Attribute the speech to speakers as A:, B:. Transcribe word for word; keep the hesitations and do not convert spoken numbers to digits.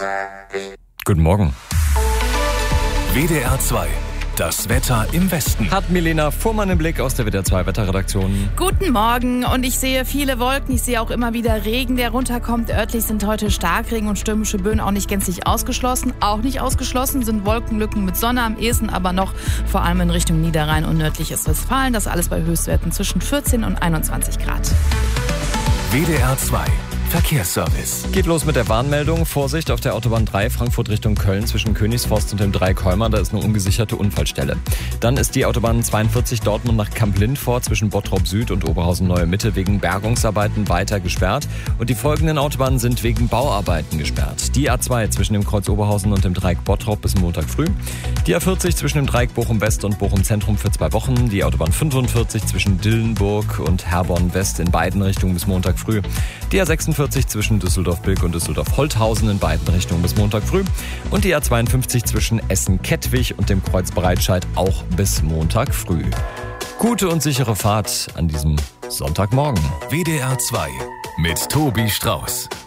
A: Guten Morgen.
B: W D R zwei. Das Wetter im Westen.
A: Hat Milena Fuhrmann im Blick aus der W D R zwei Wetterredaktion.
C: Guten Morgen, und ich sehe viele Wolken, ich sehe auch immer wieder Regen, der runterkommt. Örtlich sind heute Starkregen und stürmische Böen auch nicht gänzlich ausgeschlossen. Auch nicht ausgeschlossen sind Wolkenlücken mit Sonne, am ehesten aber noch vor allem in Richtung Niederrhein und nördliches Westfalen. Das alles bei Höchstwerten zwischen vierzehn und einundzwanzig Grad.
B: W D R zwei. Verkehrsservice.
A: Geht los mit der Warnmeldung. Vorsicht auf der Autobahn drei Frankfurt Richtung Köln zwischen Königsforst und dem Dreikäumer. Da ist eine ungesicherte Unfallstelle. Dann ist die Autobahn zweiundvierzig Dortmund nach Kamp-Lindfort zwischen Bottrop Süd und Oberhausen Neue Mitte wegen Bergungsarbeiten weiter gesperrt. Und die folgenden Autobahnen sind wegen Bauarbeiten gesperrt. Die A zwei zwischen dem Kreuz Oberhausen und dem Dreieck Bottrop bis Montag früh. Die A vierzig zwischen dem Dreieck Bochum West und Bochum Zentrum für zwei Wochen. Die Autobahn fünfundvierzig zwischen Dillenburg und Herborn West in beiden Richtungen bis Montag früh. Die A sechsundvierzig zwischen Düsseldorf-Bilk und Düsseldorf-Holthausen in beiden Richtungen bis Montag früh. Und die A zweiundfünfzig zwischen Essen-Kettwig und dem Kreuz Breitscheid auch bis Montag früh. Gute und sichere Fahrt an diesem Sonntagmorgen.
B: W D R zwei mit Tobi Strauß.